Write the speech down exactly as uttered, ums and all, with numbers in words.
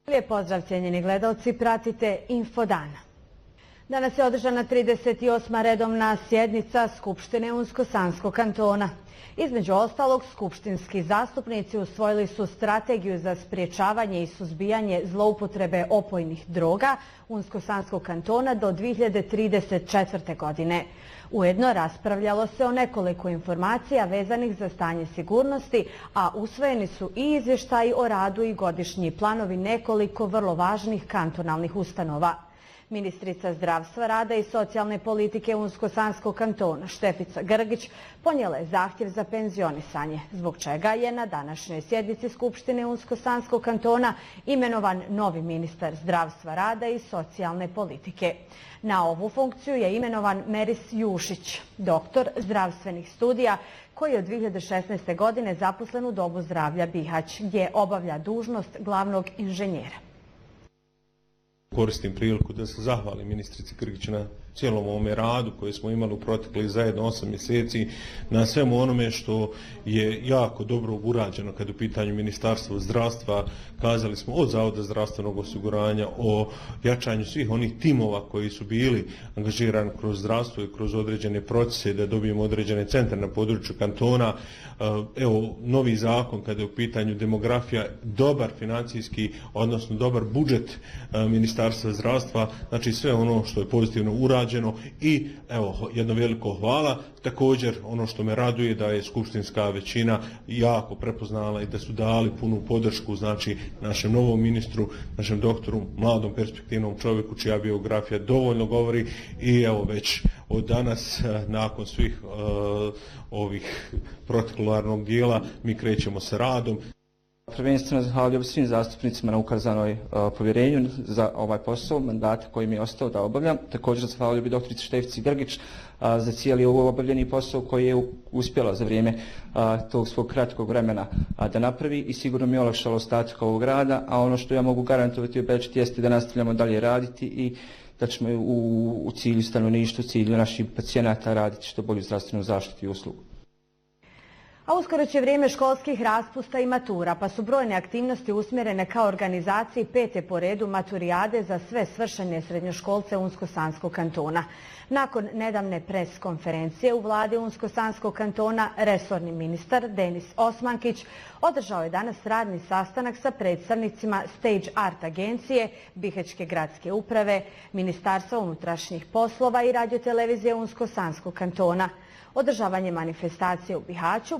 Lijep pozdrav, cijenjeni gledalci, pratite Infodan. Danas je održana trideset osma redovna sjednica Skupštine Unsko-Sanskog kantona. Između ostalog, skupštinski zastupnici usvojili su strategiju za spriječavanje i suzbijanje zloupotrebe opojnih droga Unsko-Sanskog kantona do dvije hiljade trideset četvrte. godine. Ujedno raspravljalo se o nekoliko informacija vezanih za stanje sigurnosti, a usvojeni su i izvještaji o radu i godišnji planovi nekoliko vrlo važnih kantonalnih ustanova. Ministrica zdravstva, rada i socijalne politike Unsko-Sanskog kantona Štefica Grgić ponijela je zahtjev za penzionisanje, zbog čega je na današnjoj sjednici Skupštine Unsko-Sanskog kantona imenovan novi ministar zdravstva, rada i socijalne politike. Na ovu funkciju je imenovan Meris Jušić, doktor zdravstvenih studija, koji je od dvije hiljade šesnaeste. godine zaposlen u Domu zdravlja Bihać, gdje obavlja dužnost glavnog inženjera. Koristim priliku da se zahvalim ministrici Grgić na cijelom ovome radu koji smo imali u proteklih zajedno osam mjeseci, na svemu onome što je jako dobro urađeno kad u pitanju Ministarstva zdravstva. Kazali smo od Zavoda zdravstvenog osiguranja, o jačanju svih onih timova koji su bili angažirani kroz zdravstvo i kroz određene procese da dobijemo određene centre na području kantona. Evo, novi zakon kada je u pitanju demografija, dobar financijski, odnosno dobar budžet Ministarstva zdravstva, znači sve ono što je pozitivno urađeno i evo, jedno veliko hvala. Također, ono što me raduje da je skupštinska većina jako prepoznala i da su dali punu podršku znači našem novom ministru, našem doktoru, mladom perspektivnom čovjeku čija biografija dovoljno govori i evo već od danas, nakon svih uh, ovih protokolularnog dijela, mi krećemo sa radom. Prvenstveno zahvalio bih svim zastupnicima na ukazanoj uh, povjerenju za ovaj posao, mandata koji mi je ostao da obavljam. Također zahvalio bih doktorici Štefici Grgić uh, za cijeli ovo obavljeni posao koji je uspjela za vrijeme uh, tog svog kratkog vremena uh, da napravi i sigurno mi je olakšalo ostatak ovog rada, a ono što ja mogu garantovati i obećati jeste da nastavljamo dalje raditi i da ćemo u, u cilju stanovništva, u cilju naših pacijenata raditi što bolju zdravstvenu zaštitu i uslugu. A uskoro će vrijeme školskih raspusta i matura, pa su brojne aktivnosti usmjerene ka organizaciji pete po redu maturijade za sve svršene srednjoškolce Unsko-Sanskog kantona. Nakon nedavne pres konferencije u vladi Unsko-Sanskog kantona, resorni ministar Denis Osmankić održao je danas radni sastanak sa predstavnicima Stage Art agencije, Bihaćke gradske uprave, Ministarstva unutrašnjih poslova i radiotelevizije Unsko-Sanskog kantona. Održavanje manifestacije u Bihaću